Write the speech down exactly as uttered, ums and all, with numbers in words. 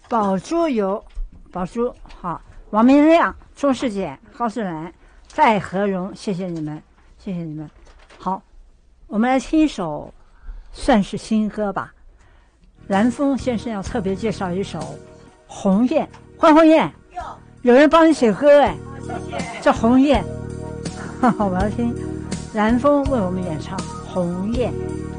宝珠有宝珠，好，王明亮、钟世简、高世兰、戴和荣，谢谢你们，谢谢你们。好，我们来听一首算是新歌吧。蓝峰先生要特别介绍一首《鸿雁》，欢鸿雁，有人帮你写歌哎， 谢谢。 叫鸿雁，哈哈，我要听蓝峰为我们演唱《鸿雁》。